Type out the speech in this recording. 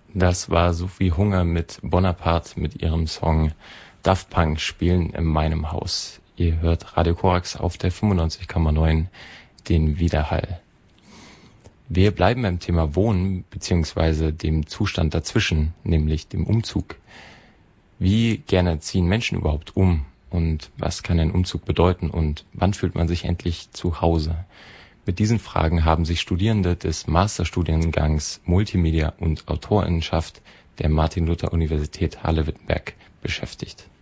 Das war Sophie Hunger mit Bonaparte mit ihrem Song Daft Punk spielen in meinem Haus. Ihr hört Radio Korax auf der 95,9, den Widerhall. Wir bleiben beim Thema Wohnen bzw. dem Zustand dazwischen, nämlich dem Umzug. Wie gerne ziehen Menschen überhaupt um? Und was kann ein Umzug bedeuten? Und wann fühlt man sich endlich zu Hause? Mit diesen Fragen haben sich Studierende des Masterstudiengangs Multimedia und Autorinnenschaft der Martin-Luther-Universität Halle-Wittenberg beschäftigt.